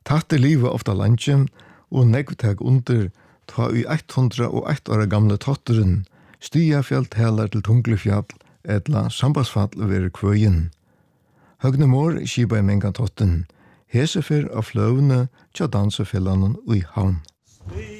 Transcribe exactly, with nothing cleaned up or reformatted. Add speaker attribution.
Speaker 1: Tatt er livet ofta landjem, og negvtag under ta i hundra og eitt åra gamle totteren, Stiafjall talar til Tunglefjall, etla sambandsfall over kvøyen. Høgne mor skipa i mengan totten, hesefer av fløvene tja dansefellanen ui havn.